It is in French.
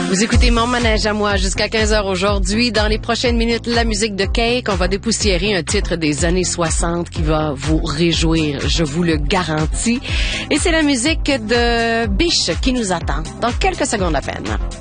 Vous écoutez Mon Manège à moi jusqu'à 15h aujourd'hui. Dans les prochaines minutes, la musique de Cake. On va dépoussiérer un titre des années 60 qui va vous réjouir, je vous le garantis. Et c'est la musique de Biche qui nous attend dans quelques secondes à peine.